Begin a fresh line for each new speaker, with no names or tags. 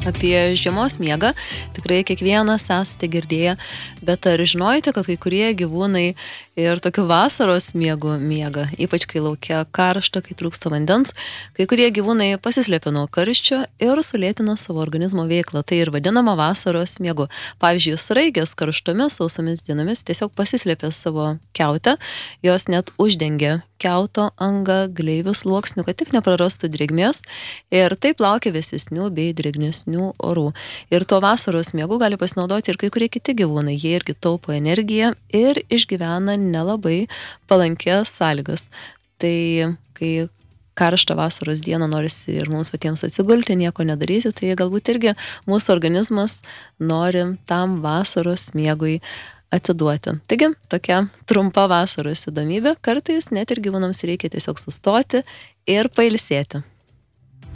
apie žiemos miegą. Tikrai kiekvienas esate girdėję, bet ar žinojate, kad kai kurie gyvūnai ir tokiu vasaros miegu miega, ypač kai laukia karšta, kai trūksta vandens, kai kurie gyvūnai pasislėpia nuo karščio ir sulėtina savo organizmo veiklą. Tai ir vadinama vasaros miegu. Pavyzdžiui, sraigės karštomis sausomis dienomis tiesiog pasislėpia savo kiautę, jos net uždengia kiauto angą gleivių sluoksnių, kad tik neprarastų drėgmės ir taip laukia vėsesnių bei drėgnesnių orų. Ir to vasaros miegu gali pasinaudoti ir kai kurie kiti gyvūnai, jie irgi taupo energiją ir išgyvena nelabai palankės sąlygas. Tai kai karštą vasaros dieną norisi ir mums patiems atsigulti, nieko nedaryti, tai galbūt irgi mūsų organizmas nori tam vasaros miegui atiduoti. Taigi, tokia trumpa vasaros įdomybė, kartais net ir gyvūnams reikia tiesiog sustoti ir pailsėti.